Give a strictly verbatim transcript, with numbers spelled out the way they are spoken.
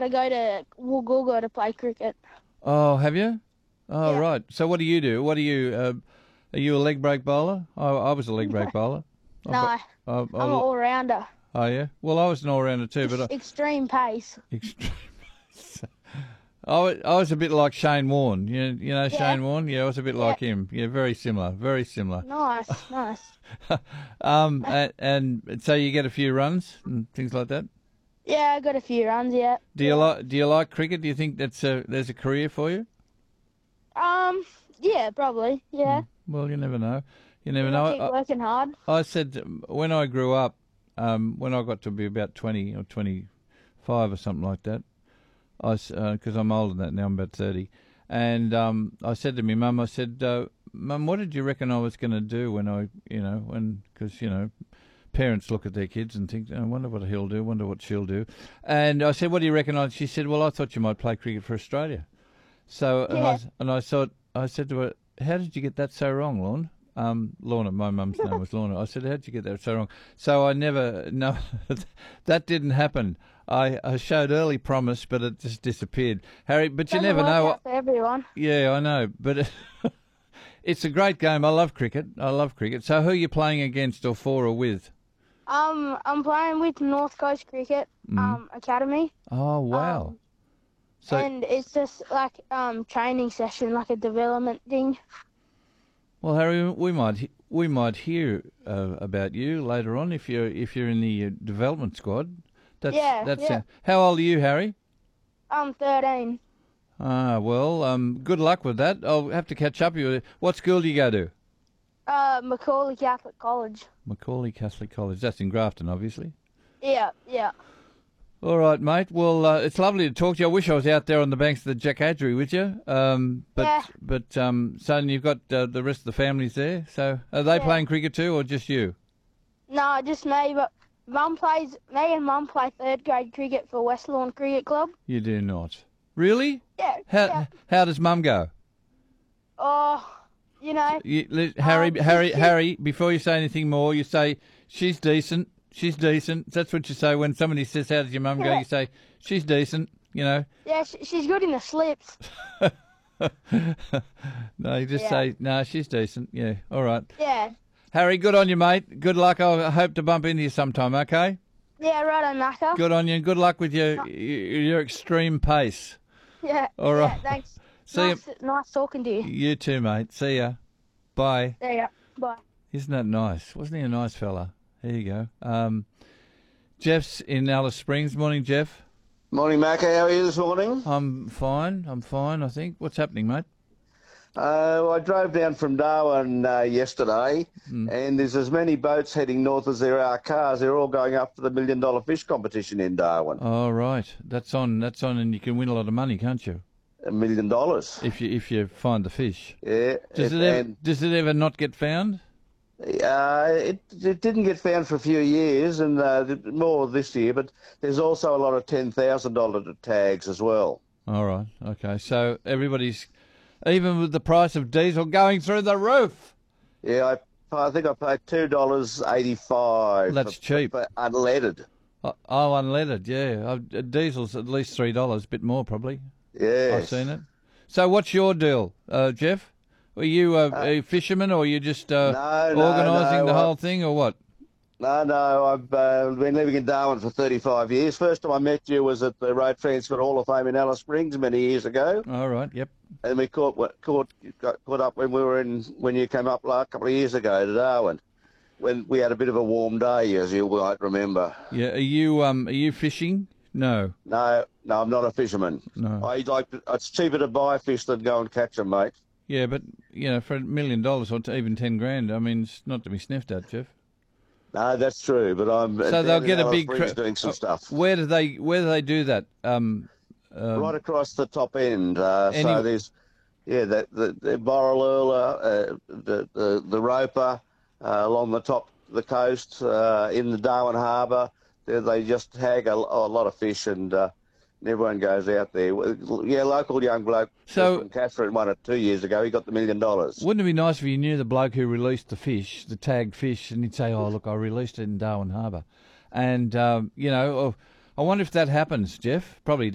to go to Woolgoolga to play cricket. Oh, have you? Oh, Yeah. right. So what do you do? What do you? Uh, are you a leg break bowler? I, I was a leg break bowler. No, I, I, I, I'm an all-rounder. Oh yeah. Well, I was an all-rounder too, but I, Extreme pace. extreme. I, wa- I was a bit like Shane Warne. You know, you know Yeah. Shane Warne? Yeah, I was a bit Yeah. like him. Yeah, very similar. Very similar. Nice, nice. um, and, and so you get a few runs and things like that. Yeah, I got a few runs yet. Do you like Do you like cricket? Do you think that's a there's a career for you? Um, yeah, probably. Yeah. Well, you never know. You never I know. keep I, working hard. I said um, when I grew up, um, when I got to be about twenty or twenty-five or something like that, I because I'm older than that now, I'm about thirty, and um, I said to my mum, I said, uh, Mum, what did you reckon I was going to do when I, you know, when because you know. Parents look at their kids and think, I oh, wonder what he'll do, wonder what she'll do. And I said, what do you reckon? She said, well, I thought you might play cricket for Australia. So, and, Yeah. I, and I thought, I said to her, how did you get that so wrong, Lorna? Um, Lorna, my mum's name was Lorna. I said, how did you get that so wrong? So I never, no, that didn't happen. I, I showed early promise, but it just disappeared. Harry, but you Doesn't never work know. out for everyone. Yeah, I know, but it's a great game. I love cricket. I love cricket. So who are you playing against or for or with? Um, I'm playing with North Coast Cricket um Academy. Oh, wow. Um, So, and it's just like um training session, like a development thing. well, Harry, we might he- we might hear uh, about you later on if you're if you're in the uh, development squad. That's Yeah, that's yeah. uh, how old are you, Harry? I'm thirteen. Ah, well, um, good luck with that. I'll have to catch up with you. What school do you go to? Uh, Macaulay Catholic College. Macaulay Catholic College. That's in Grafton, obviously. Yeah, yeah. All right, mate. Well, uh, it's lovely to talk to you. I wish I was out there on the banks of the Jack Adgery with you. Um, but Yeah. but um, son, you've got uh, the rest of the families there. So are they Yeah. playing cricket too, or just you? No, just me. But Mum plays. Me and Mum play third grade cricket for West Lawn Cricket Club. You do not. Really? Yeah. How yeah. how does Mum go? Oh, you know. You, li- Harry, Um, Harry, she- Harry. Before you say anything more, you say she's decent. She's decent. That's what you say when somebody says, "How does your mum go?" Yeah. You say she's decent. You know. Yeah, sh- she's good in the slips. No, you just Yeah. say no. She's decent. Yeah. All right. Yeah. Harry, good on you, mate. Good luck. I hope to bump into you sometime. Okay. Yeah, right on Naka. Good on you, and good luck with your your extreme pace. Yeah. All right. Yeah, thanks. See nice, nice talking to you. You too, mate. See ya. Bye. There you go. Bye. Isn't that nice? Wasn't he a nice fella? There you go. Um, Jeff's in Alice Springs. Morning, Jeff. Morning, Mac. How are you this morning? I'm fine. I'm fine, I think. What's happening, mate? Uh, I drove down from Darwin uh, yesterday, and there's as many boats heading north as there are cars. They're all going up for the million dollar fish competition in Darwin. Oh, right. That's on. That's on, and you can win a lot of money, can't you? A million dollars. If you if you find the fish. Yeah. Does it, it- ever, and, does it ever not get found? uh, it, it didn't get found for a few years, and uh, th- more this year, but there's also a lot of ten thousand dollars tags as well. All right. Okay. So everybody's, even with the price of diesel going through the roof. Yeah, I, I think I paid two dollars eighty-five. That's for, cheap. For unleaded. Oh, oh, unleaded. Yeah. Uh, Diesel's at least three dollars, a bit more probably. Yes. I've seen it. So what's your deal, uh, Jeff? Are you a, a fisherman, or are you just uh, no, no, organising no, the I- whole thing, or what? No, no, I've uh, been living in Darwin for thirty-five years. First time I met you was at the Road Transport Hall of Fame in Alice Springs many years ago, All right. Yep. and we caught caught got caught up when we were in when you came up like a couple of years ago to Darwin, when we had a bit of a warm day, as you might remember. Yeah. Are you um? Are you fishing? No. No, no, I'm not a fisherman. No. I like to, it's cheaper to buy fish than go and catch them, mate. Yeah, but you know, for a million dollars or to even ten grand, I mean, it's not to be sniffed at, Jeff. No, that's true, but I'm So down they'll in get a Alice big. Springs cra- doing some uh, stuff Where do they? Where do they do that? Um. um right across the top end. Uh, Any- So there's, yeah, the the, the Borroloola, uh, the, the the Roper, uh, along the top of the coast, uh, in the Darwin Harbour. They, they just hag a, a lot of fish, and uh, everyone goes out there. Yeah, local young bloke So- from Catherine won it two years ago. He got the million dollars. Wouldn't it be nice if you knew the bloke who released the fish, the tagged fish, and he'd say, "Oh, look, I released it in Darwin Harbour," and um, you know, oh, I wonder if that happens, Jeff. Probably